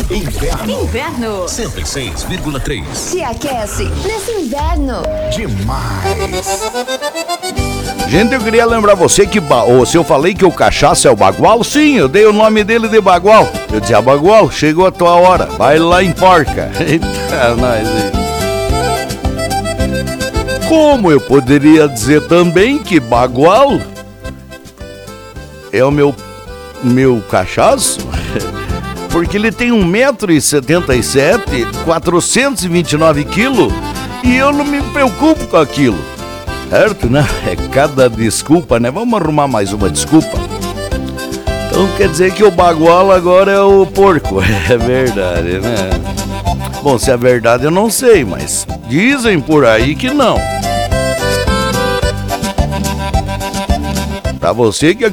Inverno. 106,3. Se aquece nesse inverno. Demais. Gente, eu queria lembrar você que se eu falei que o cachaça é o Bagual, sim, eu dei o nome dele de Bagual. Eu dizia, Bagual, chegou a tua hora, vai lá em Porca. Eita, nós aí. Como eu poderia dizer também que Bagual é o meu cachaço? Porque ele tem 1,77 m, 429 quilos, e eu não me preocupo com aquilo. Certo, né? É cada desculpa, né? Vamos arrumar mais uma desculpa. Então quer dizer que o Bagual agora é o porco. É verdade, né? Bom, se é verdade eu não sei, mas dizem por aí que não. Pra você que